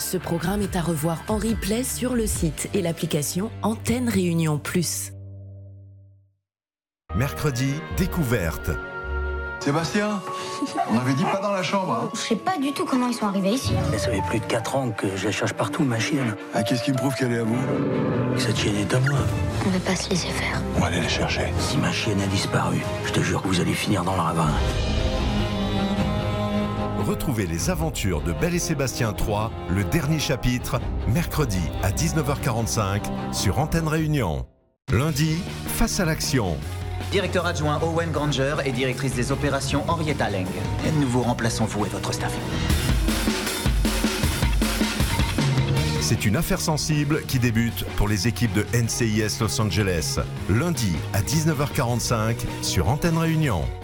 Ce programme est à revoir en replay sur le site et l'application Antenne Réunion Plus. Mercredi, découverte. Sébastien, on avait dit pas dans la chambre. Hein. Je sais pas du tout comment ils sont arrivés ici. Mais ça fait plus de 4 ans que je la cherche partout, ma chienne. Ah, qu'est-ce qui me prouve qu'elle est à vous? Cette chienne est à moi. On veut pas se laisser faire. On va aller la chercher. Si ma chienne a disparu, je te jure que vous allez finir dans le ravin. Retrouvez les aventures de Belle et Sébastien 3, le dernier chapitre, mercredi à 19h45 sur Antenne Réunion. Lundi, face à l'action. Directeur adjoint Owen Granger et directrice des opérations Henrietta Leng. Et nous vous remplaçons, vous et votre staff. C'est une affaire sensible qui débute pour les équipes de NCIS Los Angeles. Lundi à 19h45 sur Antenne Réunion.